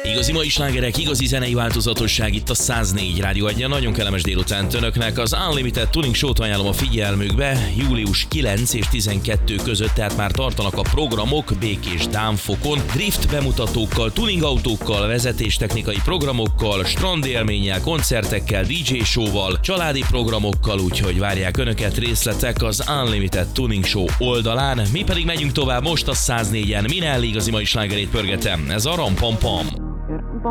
Igazi mai slágerek, igazi zenei változatosság itt a 104 Rádió 1-en. Nagyon kellemes délután önöknek. Az Unlimited Tuning Show-t ajánlom a figyelmükbe. Július 9 és 12 között, tehát már tartanak a programok Békés Dámfokon. Drift bemutatókkal, tuning autókkal, vezetéstechnikai programokkal, strandélménnyel, koncertekkel, DJ show-val, családi programokkal, úgyhogy várják önöket részletek az Unlimited Tuning Show oldalán. Mi pedig megyünk tovább most a 104-en. Minelli igazi mai slágerét pörgetem. Ez a Ram Pam Pam.